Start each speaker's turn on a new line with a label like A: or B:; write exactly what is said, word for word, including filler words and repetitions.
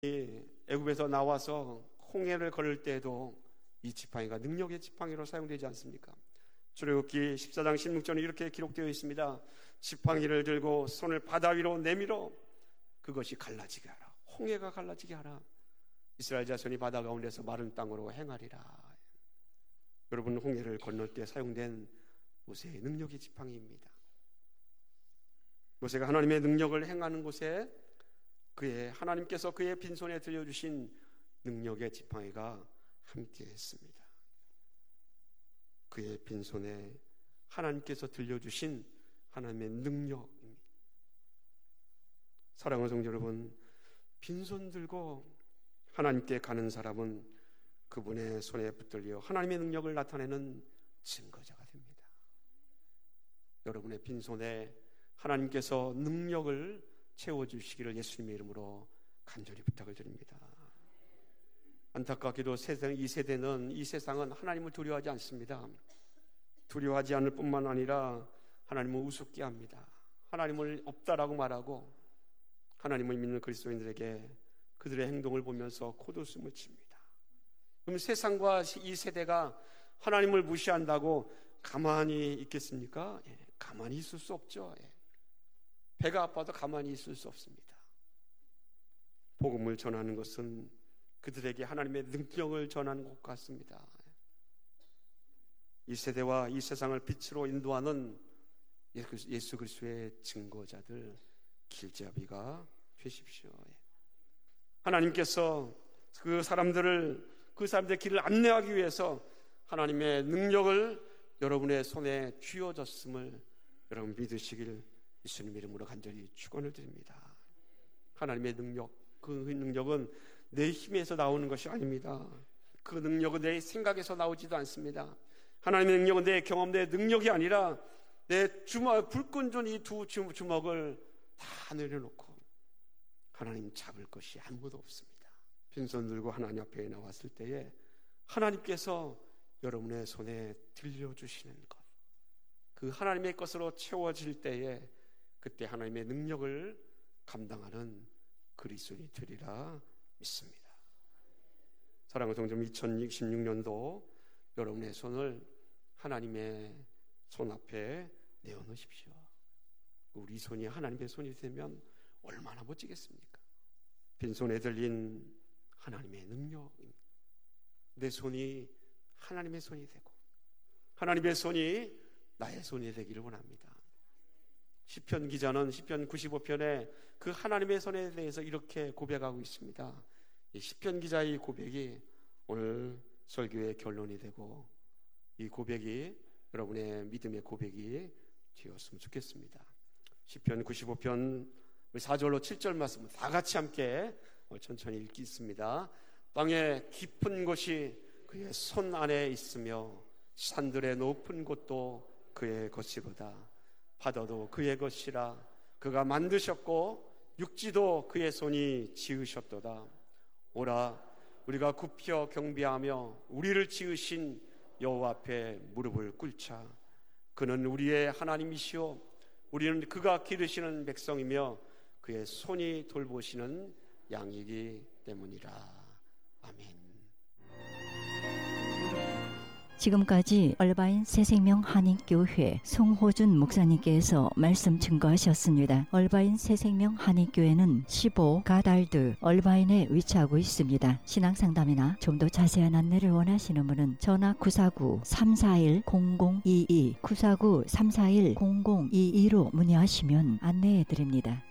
A: 애굽에서 나와서 홍해를 걸을 때에도 이 지팡이가 능력의 지팡이로 사용되지 않습니까? 출애굽기 십사 장 십육 절에 이렇게 기록되어 있습니다. 지팡이를 들고 손을 바다 위로 내밀어 그것이 갈라지게 하라. 홍해가 갈라지게 하라. 이스라엘 자손이 바다 가운데서 마른 땅으로 행하리라. 여러분, 홍해를 건널 때 사용된 모세의 능력의 지팡이입니다. 모세가 하나님의 능력을 행하는 곳에 그의 하나님께서 그의 빈손에 들려주신 능력의 지팡이가 함께했습니다. 그의 빈손에 하나님께서 들려주신 하나님의 능력입니다. 사랑하는 성도 여러분, 빈손 들고 하나님께 가는 사람은 그분의 손에 붙들려 하나님의 능력을 나타내는 증거자가 됩니다. 여러분의 빈손에 하나님께서 능력을 채워주시기를 예수님의 이름으로 간절히 부탁을 드립니다. 안타깝게도 세상, 이 세대는, 이 세상은 하나님을 두려워하지 않습니다. 두려워하지 않을 뿐만 아니라 하나님을 우습게 합니다. 하나님을 없다라고 말하고 하나님을 믿는 그리스도인들에게 그들의 행동을 보면서 콧웃음을 칩니다. 그럼 세상과 이 세대가 하나님을 무시한다고 가만히 있겠습니까? 예, 가만히 있을 수 없죠. 예. 배가 아파도 가만히 있을 수 없습니다. 복음을 전하는 것은 그들에게 하나님의 능력을 전하는 것 같습니다. 이 세대와 이 세상을 빛으로 인도하는 예수 그리스도의 증거자들 길잡이가 되십시오. 하나님께서 그 사람들을 그 사람들의 길을 안내하기 위해서 하나님의 능력을 여러분의 손에 쥐어졌음을 여러분 믿으시길 예수님 이름으로 간절히 축원을 드립니다. 하나님의 능력, 그 능력은 내 힘에서 나오는 것이 아닙니다. 그 능력은 내 생각에서 나오지도 않습니다. 하나님의 능력은 내 경험, 내 능력이 아니라 내 주먹, 불끈 준 이 두 주먹을 다 내려놓고 하나님 잡을 것이 아무것도 없습니다. 빈손 들고 하나님 앞에 나왔을 때에 하나님께서 여러분의 손에 들려주시는 것, 그 하나님의 것으로 채워질 때에 그때 하나님의 능력을 감당하는 그리스도인이 되리라 믿습니다. 사랑하는 성도님, 이천이십육 년도 여러분의 손을 하나님의 손 앞에 내어놓으십시오. 우리 손이 하나님의 손이 되면 얼마나 멋지겠습니까? 빈손에 들린 하나님의 능력입니다. 내 손이 하나님의 손이 되고 하나님의 손이 나의 손이 되기를 원합니다. 시편 기자는 시편 구십오 편에 그 하나님의 손에 대해서 이렇게 고백하고 있습니다. 이 시편 기자의 고백이 오늘 설교의 결론이 되고 이 고백이 여러분의 믿음의 고백이 되었으면 좋겠습니다. 시편 구십오 편 사 절로 칠 절 말씀을 다 같이 함께 천천히 읽겠습니다. 땅의 깊은 곳이 그의 손 안에 있으며 산들의 높은 곳도 그의 것이로다. 바다도 그의 것이라. 그가 만드셨고 육지도 그의 손이 지으셨도다. 오라, 우리가 굽혀 경배하며 우리를 지으신 여호와 앞에 무릎을 꿇자. 그는 우리의 하나님이시오. 우리는 그가 기르시는 백성이며 그의 손이 돌보시는 양이기 때문이라. 아멘.
B: 지금까지 얼바인 새생명 한인교회 송호준 목사님께서 말씀 증거하셨습니다. 얼바인 새생명 한인교회는 십오 가달드 얼바인에 위치하고 있습니다. 신앙상담이나 좀 더 자세한 안내를 원하시는 분은 전화 구사구 삼사일 공공이이 구사구 삼사일 공공이이로 문의하시면 안내해 드립니다.